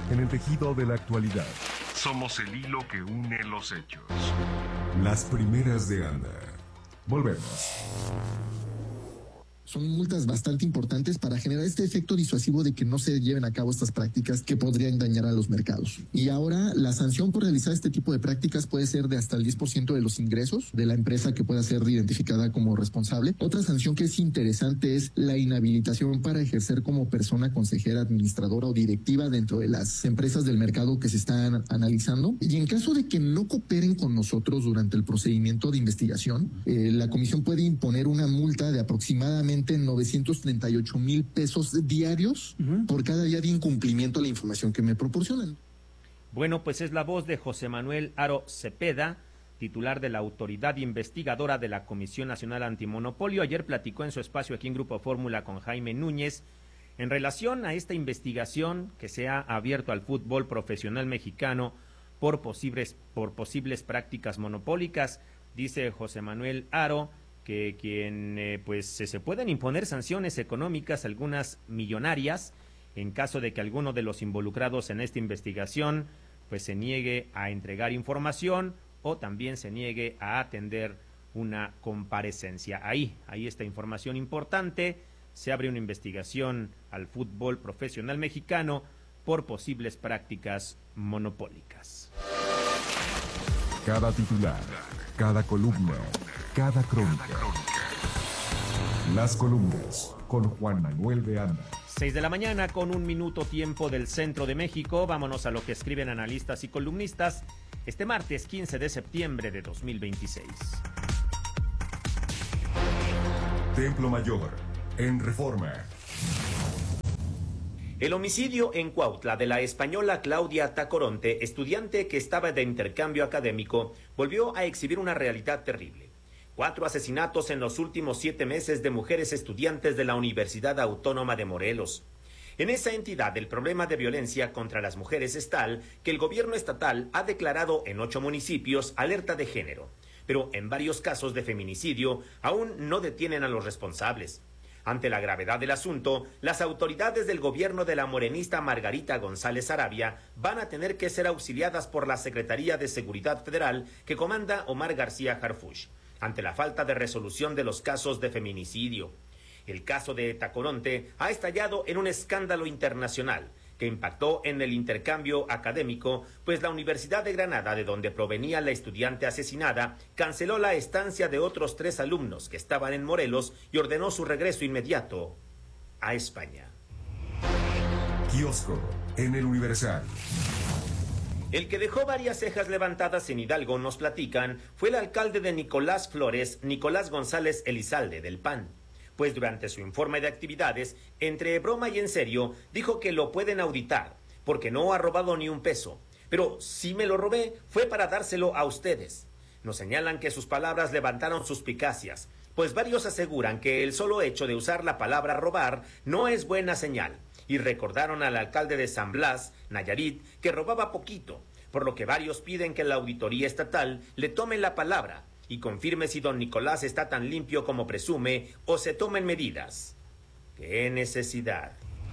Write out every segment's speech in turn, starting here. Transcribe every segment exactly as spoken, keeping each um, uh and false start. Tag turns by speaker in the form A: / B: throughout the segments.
A: en el tejido de la actualidad.
B: Somos el hilo que une los hechos.
A: Las primeras de Anda. Volvemos.
C: Son multas bastante importantes para generar este efecto disuasivo de que no se lleven a cabo estas prácticas que podrían dañar a los mercados. Y ahora la sanción por realizar este tipo de prácticas puede ser de hasta el diez por ciento de los ingresos de la empresa que pueda ser identificada como responsable. Otra sanción que es interesante es la inhabilitación para ejercer como persona consejera, administradora o directiva dentro de las empresas del mercado que se están analizando. Y en caso de que no cooperen con nosotros durante el procedimiento de investigación, eh, la comisión puede imponer una multa de aproximadamente novecientos treinta y ocho mil pesos diarios uh-huh. por cada día de incumplimiento a la información que me proporcionan.
D: Bueno, pues es la voz de José Manuel Haro Cepeda, titular de la Autoridad Investigadora de la Comisión Nacional Antimonopolio. Ayer platicó en su espacio aquí en Grupo Fórmula con Jaime Núñez en relación a esta investigación que se ha abierto al fútbol profesional mexicano por posibles, por posibles prácticas monopólicas. Dice José Manuel Haro que quien eh, pues se, se pueden imponer sanciones económicas, algunas millonarias, en caso de que alguno de los involucrados en esta investigación pues se niegue a entregar información o también se niegue a atender una comparecencia. Ahí, ahí está información importante. Se abre una investigación al fútbol profesional mexicano por posibles prácticas monopólicas.
A: Cada titular, cada columna, cada crónica. Las columnas con Juan Manuel de Anda.
D: Seis de la mañana con un minuto tiempo del centro de México. Vámonos a lo que escriben analistas y columnistas este martes quince de septiembre de dos mil veintiséis.
A: Templo Mayor, en Reforma.
E: El homicidio en Cuautla de la española Claudia Tacoronte, estudiante que estaba de intercambio académico, volvió a exhibir una realidad terrible. Cuatro asesinatos en los últimos siete meses de mujeres estudiantes de la Universidad Autónoma de Morelos. En esa entidad el problema de violencia contra las mujeres es tal que el gobierno estatal ha declarado en ocho municipios alerta de género, pero en varios casos de feminicidio aún no detienen a los responsables. Ante la gravedad del asunto, las autoridades del gobierno de la morenista Margarita González Arabia van a tener que ser auxiliadas por la Secretaría de Seguridad Federal que comanda Omar García Harfuch, ante la falta de resolución de los casos de feminicidio. El caso de Tacoronte ha estallado en un escándalo internacional que impactó en el intercambio académico, pues la Universidad de Granada, de donde provenía la estudiante asesinada, canceló la estancia de otros tres alumnos que estaban en Morelos y ordenó su regreso inmediato a España.
A: Kiosco en el Universal.
E: El que dejó varias cejas levantadas en Hidalgo, nos platican, fue el alcalde de Nicolás Flores, Nicolás González Elizalde, del P A N. Pues durante su informe de actividades, entre broma y en serio, dijo que lo pueden auditar, porque no ha robado ni un peso. Pero si me lo robé, fue para dárselo a ustedes. Nos señalan que sus palabras levantaron suspicacias, pues varios aseguran que el solo hecho de usar la palabra robar no es buena señal, y recordaron al alcalde de San Blas, Nayarit, que robaba poquito, por lo que varios piden que la auditoría estatal le tome la palabra y confirme si don Nicolás está tan limpio como presume o se tomen medidas. ¡Qué necesidad!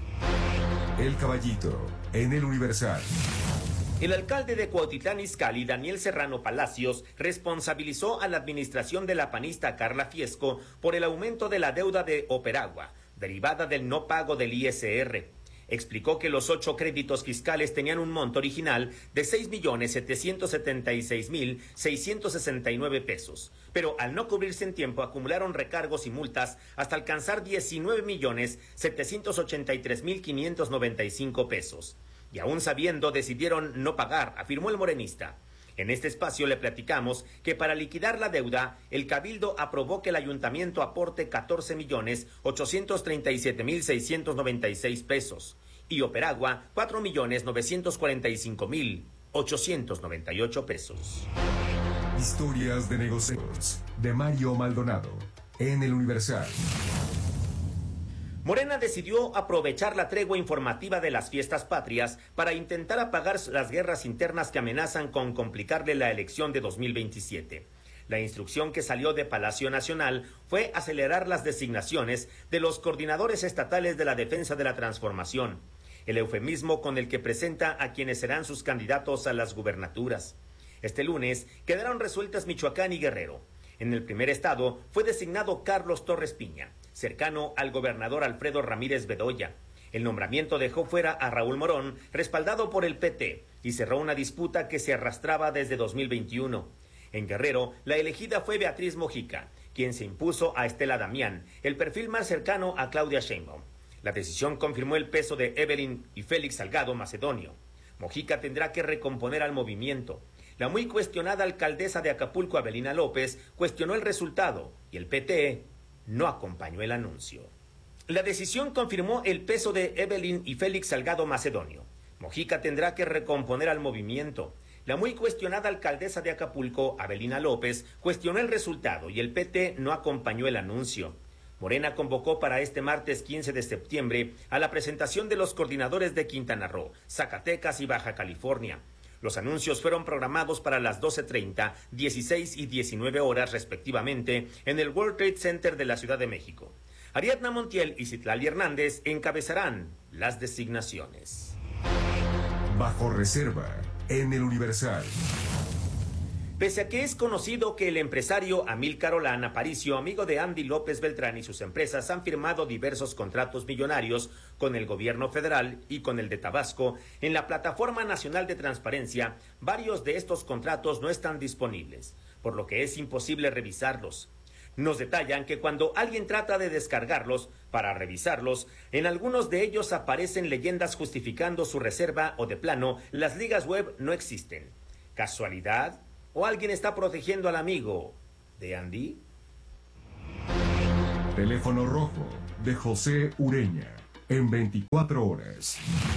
A: El Caballito, en el Universal.
E: El alcalde de Cuautitlán Izcalli, Daniel Serrano Palacios, responsabilizó a la administración de la panista Carla Fiesco por el aumento de la deuda de Operagua, derivada del no pago del I S R. Explicó que los ocho créditos fiscales tenían un monto original de seis millones setecientos setenta y seis mil seiscientos sesenta y nueve pesos, pero al no cubrirse en tiempo acumularon recargos y multas hasta alcanzar diecinueve millones setecientos ochenta y tres mil quinientos noventa y cinco pesos. Y aún sabiendo decidieron no pagar, afirmó el morenista. En este espacio le platicamos que para liquidar la deuda, el Cabildo aprobó que el ayuntamiento aporte catorce millones ochocientos treinta y siete mil seiscientos noventa y seis pesos y Operagua cuatro millones novecientos cuarenta y cinco mil ochocientos noventa y ocho pesos.
A: Historias de negocios de Mario Maldonado en el Universal.
E: Morena decidió aprovechar la tregua informativa de las fiestas patrias para intentar apagar las guerras internas que amenazan con complicarle la elección de dos mil veintisiete. La instrucción que salió de Palacio Nacional fue acelerar las designaciones de los coordinadores estatales de la Defensa de la Transformación. el eufemismo con el que presenta a quienes serán sus candidatos a las gubernaturas. Este lunes quedaron resueltas Michoacán y Guerrero. En el primer estado fue designado Carlos Torres Piña, cercano al gobernador Alfredo Ramírez Bedoya. El nombramiento dejó fuera a Raúl Morón, respaldado por el P T, y cerró una disputa que se arrastraba desde dos mil veintiuno. En Guerrero, la elegida fue Beatriz Mojica, quien se impuso a Estela Damián, el perfil más cercano a Claudia Sheinbaum. La decisión confirmó el peso de Evelyn y Félix Salgado Macedonio. Mojica tendrá que recomponer al movimiento. La muy cuestionada alcaldesa de Acapulco, Avelina López, cuestionó el resultado y el P T no acompañó el anuncio. La decisión confirmó el peso de Evelyn y Félix Salgado Macedonio. Mojica tendrá que recomponer al movimiento. La muy cuestionada alcaldesa de Acapulco, Avelina López, cuestionó el resultado y el P T no acompañó el anuncio. Morena convocó para este martes quince de septiembre a la presentación de los coordinadores de Quintana Roo, Zacatecas y Baja California. Los anuncios fueron programados para las doce treinta, dieciséis y diecinueve horas respectivamente en el World Trade Center de la Ciudad de México. Ariadna Montiel y Citlali Hernández encabezarán las designaciones.
A: Bajo reserva, en el Universal.
E: Pese a que es conocido que el empresario Amílcar Olán Aparicio, amigo de Andy López Beltrán y sus empresas, han firmado diversos contratos millonarios con el gobierno federal y con el de Tabasco, en la Plataforma Nacional de Transparencia, varios de estos contratos no están disponibles, por lo que es imposible revisarlos. Nos detallan que cuando alguien trata de descargarlos para revisarlos, en algunos de ellos aparecen leyendas justificando su reserva o de plano, las ligas web no existen. ¿Casualidad? ¿O alguien está protegiendo al amigo de Andy?
A: Teléfono rojo de José Ureña en veinticuatro horas.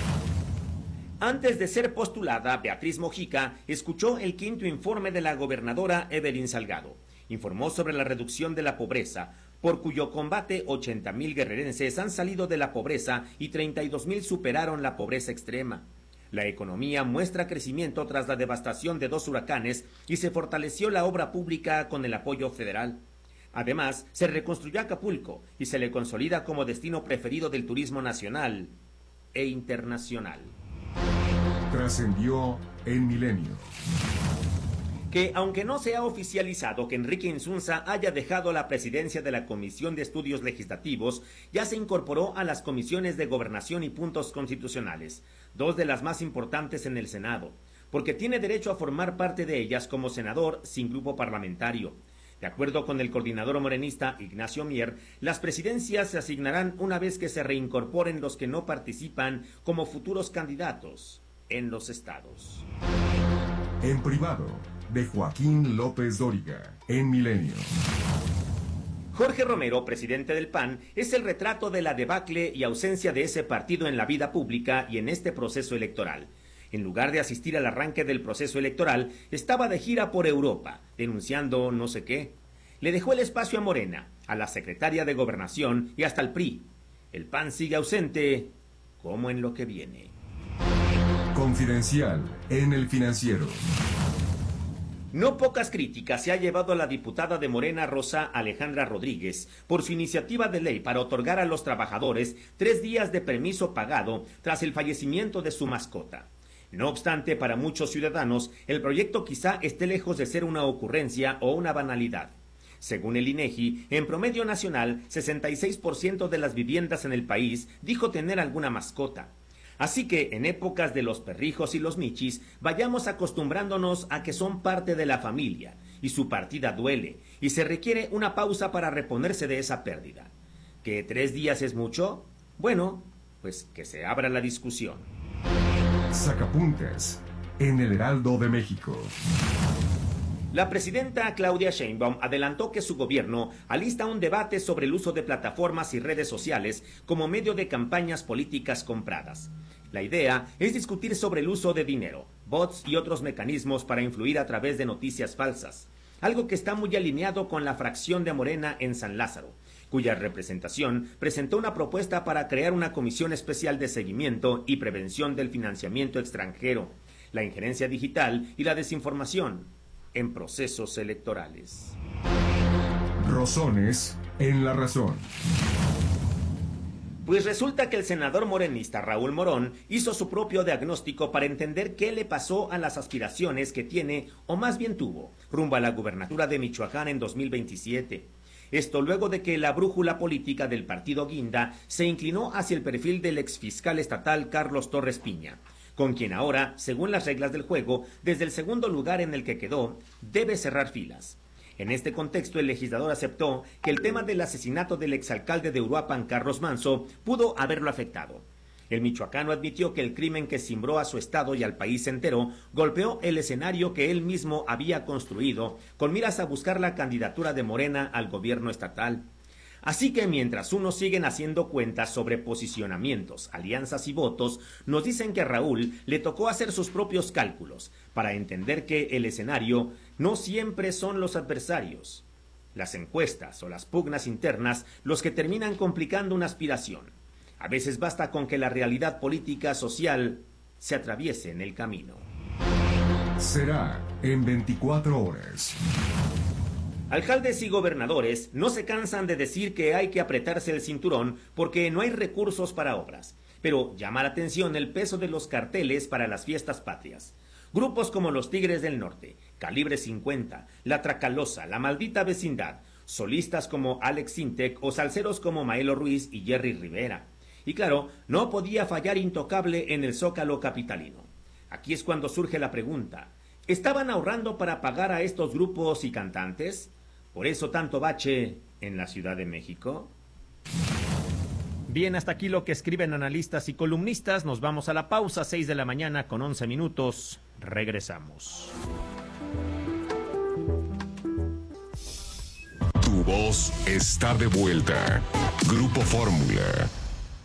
E: Antes de ser postulada, Beatriz Mojica escuchó el quinto informe de la gobernadora Evelyn Salgado. Informó sobre la reducción de la pobreza, por cuyo combate ochenta mil guerrerenses han salido de la pobreza y treinta y dos mil superaron la pobreza extrema. La economía muestra crecimiento tras la devastación de dos huracanes y se fortaleció la obra pública con el apoyo federal. Además, se reconstruyó Acapulco y se le consolida como destino preferido del turismo nacional e internacional.
A: Trascendió en Milenio.
E: Que aunque no se ha oficializado que Enrique Insunza haya dejado la presidencia de la Comisión de Estudios Legislativos, ya se incorporó a las comisiones de Gobernación y Puntos Constitucionales, dos de las más importantes en el Senado, porque tiene derecho a formar parte de ellas como senador sin grupo parlamentario. De acuerdo con el coordinador morenista Ignacio Mier, las presidencias se asignarán una vez que se reincorporen los que no participan como futuros candidatos en los estados.
A: En privado, de Joaquín López Dóriga, en Milenio.
E: Jorge Romero, presidente del P A N, es el retrato de la debacle y ausencia de ese partido en la vida pública y en este proceso electoral. En lugar de asistir al arranque del proceso electoral, estaba de gira por Europa, denunciando no sé qué. Le dejó el espacio a Morena, a la secretaria de Gobernación y hasta al P R I. El P A N sigue ausente, como en lo que viene.
A: Confidencial, en El Financiero.
E: No pocas críticas se ha llevado a la diputada de Morena Rosa Alejandra Rodríguez por su iniciativa de ley para otorgar a los trabajadores tres días de permiso pagado tras el fallecimiento de su mascota. No obstante, para muchos ciudadanos, el proyecto quizá esté lejos de ser una ocurrencia o una banalidad. Según el INEGI, en promedio nacional, sesenta y seis por ciento de las viviendas en el país dijo tener alguna mascota. Así que en épocas de los perrijos y los michis, vayamos acostumbrándonos a que son parte de la familia, y su partida duele, y se requiere una pausa para reponerse de esa pérdida. ¿Que tres días es mucho? Bueno, pues que se abra la discusión.
A: Sacapuntas, en el Heraldo de México.
E: La presidenta Claudia Sheinbaum adelantó que su gobierno alista un debate sobre el uso de plataformas y redes sociales como medio de campañas políticas compradas. La idea es discutir sobre el uso de dinero, bots y otros mecanismos para influir a través de noticias falsas, algo que está muy alineado con la fracción de Morena en San Lázaro, cuya representación presentó una propuesta para crear una comisión especial de seguimiento y prevención del financiamiento extranjero, la injerencia digital y la desinformación en procesos electorales.
A: Rosones en La Razón.
E: Pues resulta que el senador morenista Raúl Morón hizo su propio diagnóstico para entender qué le pasó a las aspiraciones que tiene, o más bien tuvo, rumbo a la gubernatura de Michoacán en dos mil veintisiete. Esto luego de que la brújula política del partido Guinda se inclinó hacia el perfil del exfiscal estatal Carlos Torres Piña, con quien ahora, según las reglas del juego, desde el segundo lugar en el que quedó, debe cerrar filas. En este contexto, el legislador aceptó que el tema del asesinato del exalcalde de Uruapan, Carlos Manso, pudo haberlo afectado. El michoacano admitió que el crimen que cimbró a su estado y al país entero golpeó el escenario que él mismo había construido con miras a buscar la candidatura de Morena al gobierno estatal. Así que mientras unos siguen haciendo cuentas sobre posicionamientos, alianzas y votos, nos dicen que a Raúl le tocó hacer sus propios cálculos para entender que el escenario no siempre son los adversarios, las encuestas o las pugnas internas los que terminan complicando una aspiración. A veces basta con que la realidad política social se atraviese en el camino.
A: Será en veinticuatro horas.
E: Alcaldes y gobernadores no se cansan de decir que hay que apretarse el cinturón porque no hay recursos para obras, pero llama la atención el peso de los carteles para las fiestas patrias. Grupos como los Tigres del Norte, Calibre cincuenta, La Tracalosa, La Maldita Vecindad, solistas como Alex Sintek o salseros como Maelo Ruiz y Jerry Rivera. Y claro, no podía fallar Intocable en el Zócalo capitalino. Aquí es cuando surge la pregunta: ¿estaban ahorrando para pagar a estos grupos y cantantes? ¿Por eso tanto bache en la Ciudad de México?
D: Bien, hasta aquí lo que escriben analistas y columnistas. Nos vamos a la pausa, seis de la mañana con once minutos. Regresamos.
A: Tu voz está de vuelta. Grupo Fórmula.